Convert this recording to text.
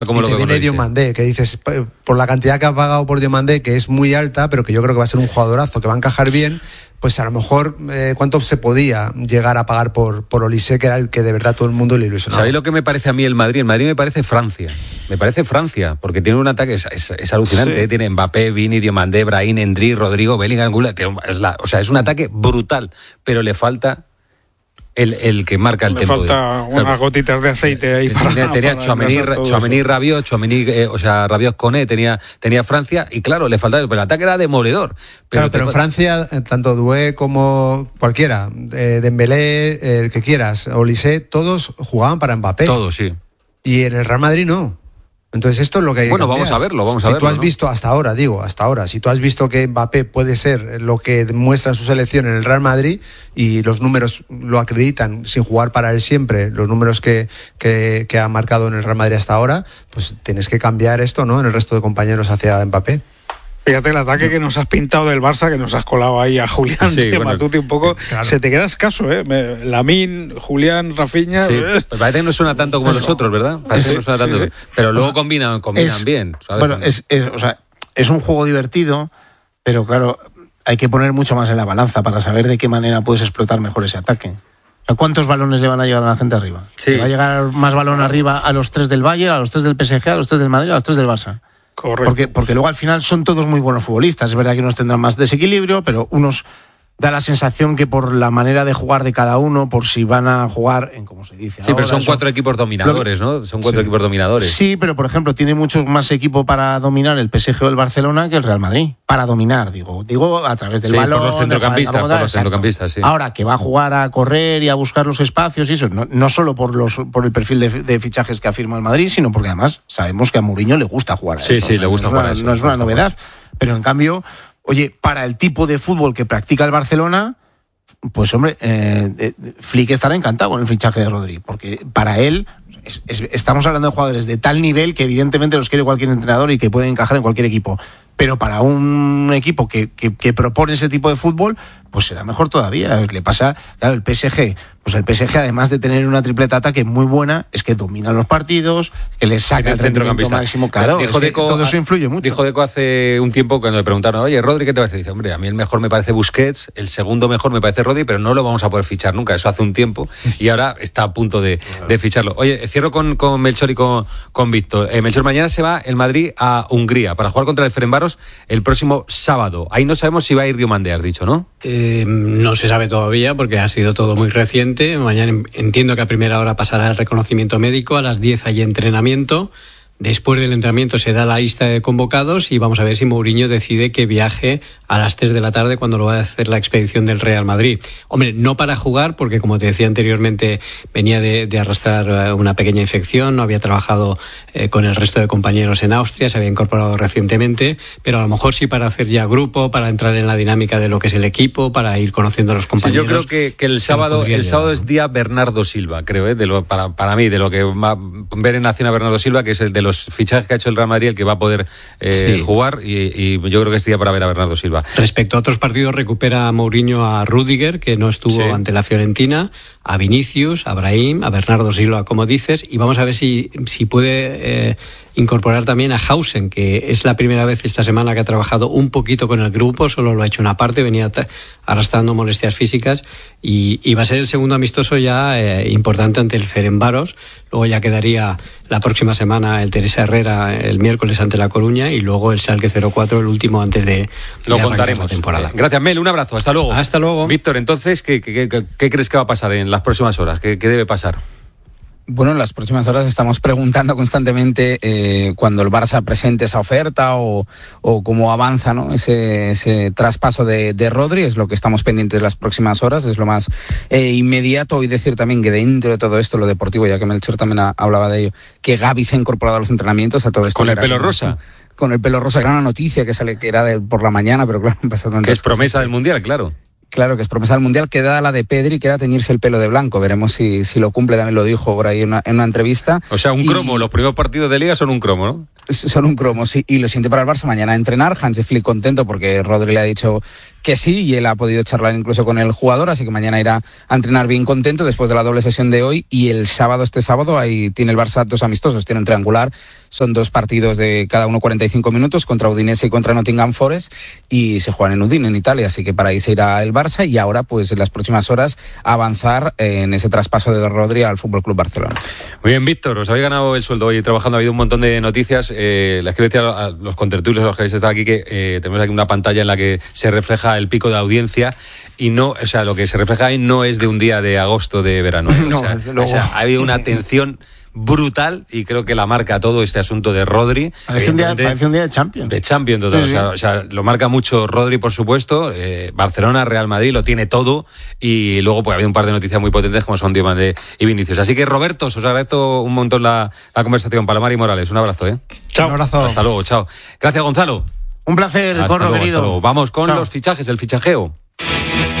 Como y te viene Diomandé, que dices, por la cantidad que ha pagado por Diomandé, que es muy alta, pero que yo creo que va a ser un jugadorazo, que va a encajar bien, pues a lo mejor cuánto se podía llegar a pagar por Olise, que era el que de verdad todo el mundo le ilusionaba. ¿Sabéis lo que me parece a mí el Madrid? El Madrid me parece Francia. Me parece Francia, porque tiene un ataque, es alucinante, sí. Tiene Mbappé, Vini, Diomandé, Brahim, Endrick, Rodrigo, Bellingham, es un ataque brutal, pero le falta el que marca el tempo. Le falta unas gotitas de aceite ahí tenía Tchouaméni, Rabiot, Rabiot Koné, tenía Francia, y claro, le faltaba, pero el ataque era demoledor. Pero en Francia, tanto Doué como cualquiera, Dembélé, el que quieras, Olise, todos jugaban para Mbappé. Todos, sí. Y en el Real Madrid no. Entonces esto es lo que hay que cambiar. Vamos a verlo. Si tú has visto hasta ahora, si tú has visto que Mbappé puede ser lo que muestra en su selección en el Real Madrid, y los números lo acreditan sin jugar para él siempre, los números que ha marcado en el Real Madrid hasta ahora, pues tienes que cambiar esto, ¿no?, en el resto de compañeros hacia Mbappé. Fíjate el ataque que nos has pintado del Barça, que nos has colado ahí a Julián, sí, Matute un poco, claro. Se te queda escaso, Lamine, Julián, Rafinha. Sí, pues parece que no suena tanto como los otros, ¿verdad? Parece que no suena tanto. Sí. Pero luego combinan bien, ¿sabes? Bueno, es un juego divertido, pero claro, hay que poner mucho más en la balanza para saber de qué manera puedes explotar mejor ese ataque. O sea, ¿cuántos balones le van a llegar a la gente arriba? Sí. ¿Le va a llegar más balón arriba a los 3 del Bayern, a los 3 del PSG, a los 3 del Madrid, a los 3 del Barça? Correcto. Porque luego al final son todos muy buenos futbolistas. Es verdad que unos tendrán más desequilibrio, pero unos da la sensación que por la manera de jugar de cada uno, por si van a jugar en, como se dice sí, ahora, pero son 4 equipos dominadores, ¿no? Son 4 equipos dominadores. Sí, pero por ejemplo tiene mucho más equipo para dominar el PSG o el Barcelona que el Real Madrid. Para dominar, digo a través del balón. Por los centrocampistas, sí. Ahora, que va a jugar a correr y a buscar los espacios y eso, no solo por el perfil de fichajes que ha firmado el Madrid, sino porque además sabemos que a Mourinho le gusta jugar a eso. Sí, le gusta jugar a eso. No es una novedad, pero en cambio, oye, para el tipo de fútbol que practica el Barcelona, pues hombre, Flick estará encantado con el fichaje de Rodri, porque para él estamos hablando de jugadores de tal nivel que evidentemente los quiere cualquier entrenador y que pueden encajar en cualquier equipo, pero para un equipo que propone ese tipo de fútbol, pues será mejor todavía. Le pasa, claro, el PSG, además de tener una tripleta ataque muy buena, es que domina los partidos, que le saca el rendimiento máximo. Claro, todo eso influye mucho. Dijo Deco hace un tiempo cuando le preguntaron, oye, Rodri, ¿qué te parece? Dice, hombre, a mí el mejor me parece Busquets, el segundo mejor me parece Rodri, pero no lo vamos a poder fichar nunca. Eso hace un tiempo y ahora está a punto de ficharlo. Oye, cierro con Melchor y con Víctor. Melchor, mañana se va el Madrid a Hungría para jugar contra el Ferencváros el próximo sábado. Ahí no sabemos si va a ir Diomandé, has dicho, ¿no? No se sabe todavía porque ha sido todo muy reciente. Mañana entiendo que a primera hora pasará el reconocimiento médico, a las 10 hay entrenamiento. Después del entrenamiento se da la lista de convocados y vamos a ver si Mourinho decide que viaje a las 3 de la tarde cuando lo va a hacer la expedición del Real Madrid. Hombre, no para jugar porque, como te decía anteriormente, venía de arrastrar una pequeña infección, no había trabajado con el resto de compañeros en Austria, se había incorporado recientemente, pero a lo mejor sí para hacer ya grupo, para entrar en la dinámica de lo que es el equipo, para ir conociendo a los compañeros. Sí, yo creo que el sábado es día Bernardo Silva, creo, para mí, de lo que va a ver en acción a Bernardo Silva, que es el de los fichajes que ha hecho el Real Madrid, el que va a poder jugar, y yo creo que es día para ver a Bernardo Silva. Respecto a otros partidos, recupera Mourinho a Rüdiger, que no estuvo ante la Fiorentina, a Vinicius, a Brahim, a Bernardo Silva, como dices, y vamos a ver si puede incorporar también a Hausen, que es la primera vez esta semana que ha trabajado un poquito con el grupo, solo lo ha hecho una parte, venía arrastrando molestias físicas, y va a ser el segundo amistoso ya importante ante el Ferencváros. Luego ya quedaría la próxima semana el Teresa Herrera el miércoles ante La Coruña, y luego el Schalke 04 el último antes de contaremos la temporada. Gracias, Mel, un abrazo, hasta luego. Hasta luego. Víctor, entonces, ¿qué crees que va a pasar en las próximas horas? ¿Qué debe pasar? Bueno, en las próximas horas estamos preguntando constantemente cuando el Barça presente esa oferta o cómo avanza, ¿no?, ese traspaso de Rodri. Es lo que estamos pendientes las próximas horas, es lo más inmediato. Y decir también que dentro de todo esto, lo deportivo, ya que Melchor también hablaba de ello, que Gavi se ha incorporado a los entrenamientos, a todo esto. Con el pelo rosa. Con el pelo rosa, gran noticia que sale, que era por la mañana, pero claro, han pasado tantas que es promesa cosas. Del Mundial, claro. Claro, que es promesa del Mundial, que da la de Pedri, que era teñirse el pelo de blanco. Veremos si lo cumple, también lo dijo por ahí en una entrevista. O sea, un cromo, los primeros partidos de Liga son un cromo, ¿no? Son un cromo, sí, y lo siente para el Barça mañana a entrenar. Hansi Flick contento porque Rodri le ha dicho que sí, y él ha podido charlar incluso con el jugador, así que mañana irá a entrenar bien contento después de la doble sesión de hoy, y este sábado, ahí tiene el Barça 2 amistosos, tiene un triangular, son 2 partidos de cada uno 45 minutos, contra Udinese y contra Nottingham Forest, y se juegan en Udine, en Italia, así que para ahí se irá el Barça, y ahora pues en las próximas horas avanzar en ese traspaso de Rodri al FC Barcelona. Muy bien, Víctor, os habéis ganado el sueldo hoy trabajando, ha habido un montón de noticias, les quiero decir a los contertulios, a los que habéis estado aquí, que tenemos aquí una pantalla en la que se refleja el pico de audiencia, y no, o sea, lo que se refleja ahí no es de un día de agosto de verano. No, o sea, ha habido una atención brutal, y creo que la marca todo este asunto de Rodri. Parece un día de Champions. De Champions total, sí. O sea, lo marca mucho Rodri, por supuesto, Barcelona, Real Madrid, lo tiene todo, y luego pues ha habido un par de noticias muy potentes como son Diomande y Vinicius. Así que, Roberto, os agradezco un montón la conversación. Palomar y Morales, un abrazo, Chao. Un abrazo. Hasta luego, chao. Gracias, Gonzalo. Un placer, Corro, querido. Vamos con los fichajes, el fichajeo.